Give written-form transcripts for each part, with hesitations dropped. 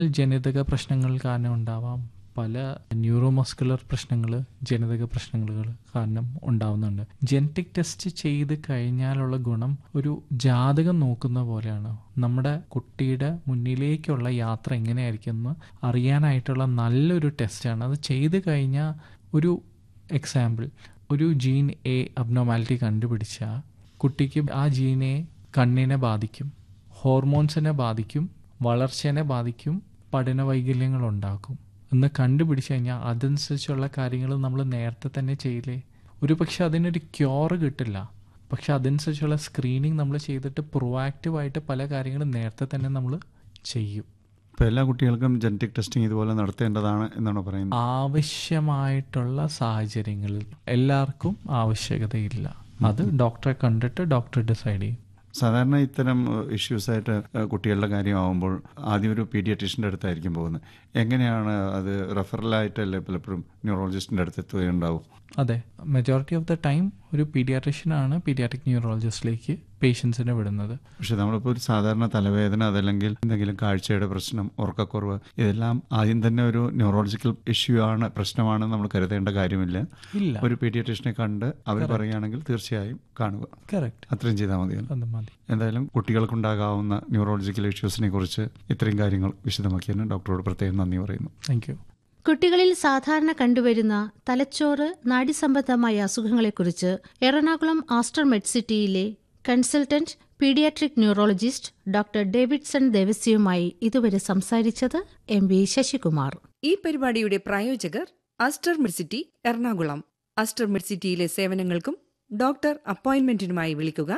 ജനിതക പ്രശ്നങ്ങൾ കാരണം ഉണ്ടാവാം, പല ന്യൂറോമസ്കുലർ പ്രശ്നങ്ങൾ, ജനിതക പ്രശ്നങ്ങൾ കാരണം ഉണ്ടാവുന്നുണ്ട്. ജനറ്റിക് ടെസ്റ്റ് ചെയ്ത് കഴിഞ്ഞാലുള്ള ഗുണം ഒരു ജാതകം നോക്കുന്ന പോലെയാണ്. നമ്മുടെ കുട്ടിയുടെ മുന്നിലേക്കുള്ള യാത്ര എങ്ങനെയായിരിക്കും എന്ന് അറിയാനായിട്ടുള്ള നല്ലൊരു ടെസ്റ്റാണ്. അത് ചെയ്ത് കഴിഞ്ഞാൽ ഒരു എക്സാമ്പിൾ, ഒരു ജീൻ എ അബ്നോർമാലിറ്റി കണ്ടുപിടിച്ചാൽ കുട്ടിക്ക് ആ ജീനെ കണ്ണിനെ ബാധിക്കും, ഹോർമോൺസിനെ ബാധിക്കും, വളർച്ചേനെ ബാധിക്കും, പഠന വൈകല്യങ്ങളുണ്ടാക്കും എന്ന് കണ്ടുപിടിച്ച് കഴിഞ്ഞാൽ അതനുസരിച്ചുള്ള കാര്യങ്ങൾ നമ്മൾ നേരത്തെ തന്നെ ചെയ്യില്ലേ. ഒരു പക്ഷെ അതിനൊരു ക്യൂർ കിട്ടില്ല, പക്ഷെ അതനുസരിച്ചുള്ള സ്ക്രീനിങ് നമ്മൾ ചെയ്തിട്ട് പ്രൊആക്റ്റീവായിട്ട് പല കാര്യങ്ങളും നേരത്തെ തന്നെ നമ്മൾ ചെയ്യും. ഇപ്പോൾ എല്ലാ കുട്ടികൾക്കും ജനറ്റിക് ടെസ്റ്റിംഗ് ഇതുപോലെ നടത്തേണ്ടതാണ് എന്നാണ് പറയുന്നത്. ആവശ്യമായിട്ടുള്ള സാഹചര്യങ്ങളിൽ എല്ലാവർക്കും ആവശ്യകതയില്ല. അത് ഡോക്ടറെ കണ്ടിട്ട് ഡോക്ടർ ഡിസൈഡ് ചെയ്യും. സാധാരണ ഇത്തരം ഇഷ്യൂസായിട്ട് കുട്ടികളുടെ കാര്യമാകുമ്പോൾ ആദ്യം ഒരു പീഡിയാട്രീഷ്യൻ്റെ അടുത്തായിരിക്കും പോകുന്നത്. എങ്ങനെയാണ് അത്? റെഫറലായിട്ടല്ലേ പലപ്പോഴും ന്യൂറോളജിസ്റ്റിൻ്റെ അടുത്ത് എത്തുകയുണ്ടാവും? അതെ, മെജോറിറ്റി ഓഫ് ദ ടൈം ഒരു പീഡിയാട്രീഷ്യനാണ് പീഡിയാട്രിക് ന്യൂറോളജിസ്റ്റിലേക്ക് പേഷ്യൻസിനെ വിടുന്നത്. പക്ഷെ നമ്മളിപ്പോൾ ഒരു സാധാരണ തലവേദന, അതല്ലെങ്കിൽ എന്തെങ്കിലും കാഴ്ചയുടെ പ്രശ്നം, ഉറക്കക്കുറവ്, ഇതെല്ലാം ആദ്യം തന്നെ ഒരു ന്യൂറോളജിക്കൽ ഇഷ്യൂ ആണ്, പ്രശ്നമാണ് നമ്മൾ കരുതേണ്ട കാര്യമില്ല. ഇല്ല, ഒരു പീഡിയാട്രീഷ്യനെ കണ്ട് അവർ പറയുകയാണെങ്കിൽ തീർച്ചയായും കാണുക. കറക്റ്റ്, അത്രയും ചെയ്താൽ മതിയല്ലോ. അത് മതി. എന്തായാലും കുട്ടികൾക്കുണ്ടാകാവുന്ന ന്യൂറോളജിക്കൽ ഇഷ്യൂസിനെ കുറിച്ച് ഇത്രയും കാര്യങ്ങൾ വിശദമാക്കിയതിന് ഡോക്ടറോട് പ്രത്യേകം നന്ദി പറയുന്നു. Thank you. കുട്ടികളിൽ സാധാരണ കണ്ടുവരുന്ന തലച്ചോറ് നാഡീസംബന്ധമായ അസുഖങ്ങളെക്കുറിച്ച് Ernakulam Aster മെഡ്സിറ്റിയിലെ consultant paediatric neurologist doctor Davidson ദേവസ്യയുമായി ഇതുവരെ സംസാരിച്ചത് MV ശശികുമാർ. ഈ പരിപാടിയുടെ പ്രായോജകർ ആസ്റ്റർ മെഡ്സിറ്റി എറണാകുളം. ആസ്റ്റർ മെഡ്സിറ്റിയിലെ സേവനങ്ങൾക്കും ഡോക്ടർ അപ്പോയിന്റ്മെന്റിനുമായി വിളിക്കുക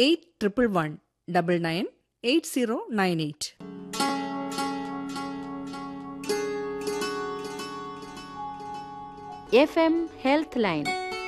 8111998098. FM health line.